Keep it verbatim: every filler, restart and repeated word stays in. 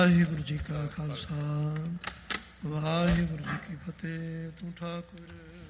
ਵਾਹਿਗੁਰੂ ਜੀ ਕਾ ਖਾਲਸਾ ਵਾਹਿਗੁਰੂ ਜੀ ਕੀ ਫਤਿਹ। ਤੂੰ ਠਾਕੁਰ